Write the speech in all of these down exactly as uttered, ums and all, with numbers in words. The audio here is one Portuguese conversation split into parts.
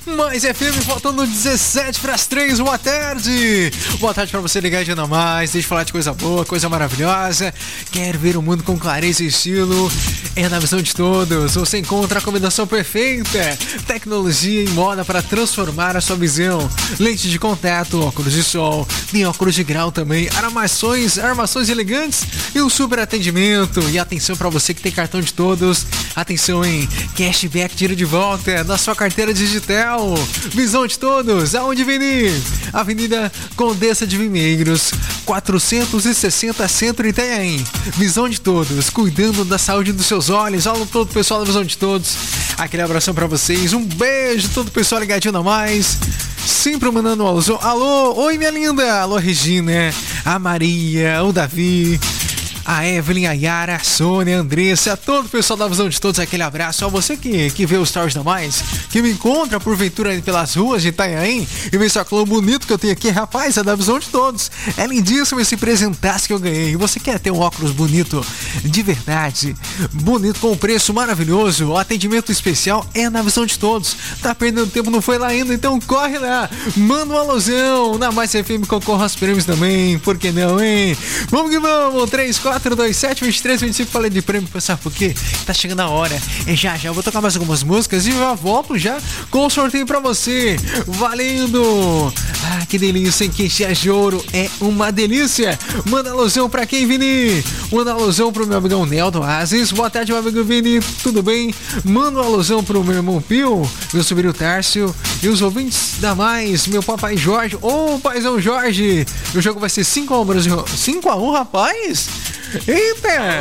Mais F M, faltando dezessete para as três, boa tarde. Boa tarde para você ligar de Ana Mais, deixa eu falar de coisa boa, coisa maravilhosa. Quer ver o mundo com clareza e estilo? É na visão de todos, você encontra a combinação perfeita. Tecnologia e moda para transformar a sua visão. Lente de contato, óculos de sol, tem óculos de grau também, armações, armações elegantes e um super atendimento. E atenção para você que tem cartão de todos, atenção em cashback, tira de volta da sua carteira digital. Visão de todos, aonde Vini? Avenida Condessa de Vimeiros, quatrocentos e sessenta, Centro Itanhaém. Visão de todos, cuidando da saúde dos seus olhos. Alô, todo o pessoal da Visão de Todos. Aquele abração pra vocês, um beijo, todo o pessoal ligadinho a mais. Sempre mandando um alô. Alô, oi minha linda. Alô, Regina, a Maria, o Davi, a Evelyn, a Yara, a Sônia, a Andressa, todo o pessoal da Visão de Todos, aquele abraço. A você que, que vê os Stories da Mais, que me encontra porventura aí pelas ruas de Itanhaém e vê esse óculos bonito que eu tenho aqui, rapaz, é da Visão de Todos. É lindíssimo esse presentaço que eu ganhei. Você quer ter um óculos bonito de verdade, bonito com um preço maravilhoso, o atendimento especial é na Visão de Todos. Tá perdendo tempo, não foi lá ainda? Então corre lá, manda um alusão. Na Mais F M concorra aos prêmios também, por que não, hein? Vamos que vamos, três, quatro, dois, sete, vinte e três, vinte e cinco, falei de prêmio, sabe por quê? Tá chegando a hora, é já já, eu vou tocar mais algumas músicas e já volto já com o sorteio pra você, valendo! Ah, que delícia, hein? Queixinha de ouro é uma delícia! Manda alusão pra quem, Vini? Manda alusão pro meu amigão Nelton Aziz, boa tarde, meu amigo Vini, tudo bem? Manda alusão pro meu irmão Pio, meu sobrinho Tárcio e os ouvintes da Mais, meu papai Jorge, ô oh, paizão Jorge, o jogo vai ser cinco a um, Brasil, cinco a um, rapaz? Eita!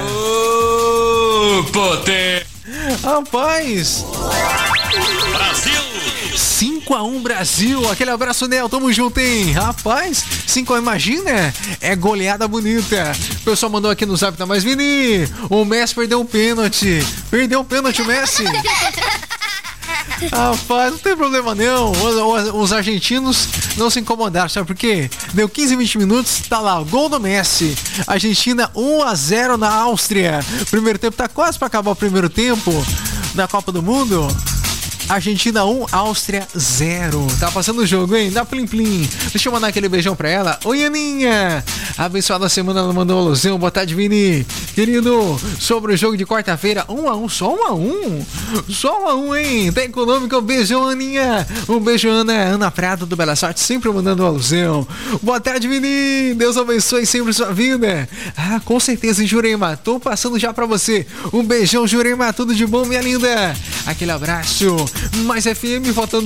Ô, potê! Rapaz! Brasil! cinco a um Brasil, aquele abraço, Nel, tamo junto, hein? Rapaz, cinco a um, imagina? É goleada bonita. O pessoal mandou aqui no zap da Mais, Vini, o Messi perdeu um pênalti. Perdeu um pênalti o Messi. Rapaz, não tem problema não. Os, os, os argentinos não se incomodaram, sabe por quê? Deu quinze, vinte minutos, tá lá, o gol do Messi. Argentina um a zero na Áustria. Primeiro tempo, tá quase pra acabar o primeiro tempo da Copa do Mundo. Argentina um, Áustria zero. Tá passando o jogo, hein? Dá plim plim. Deixa eu mandar aquele beijão pra ela. Oi, Aninha. Abençoada semana, ela mandou um alusão. Boa tarde, Vini. Querido, sobre o jogo de quarta-feira, um a um, só um a um. Só um a um, hein? Tá econômico. Um beijão, Aninha. Um beijo, Ana. Ana Prado do Bela Sorte, sempre mandando um alusão. Boa tarde, Vini. Deus abençoe sempre sua vida. Ah, com certeza, Jurema. Tô passando já pra você. Um beijão, Jurema. Tudo de bom, minha linda. Aquele abraço. Mais F M, faltando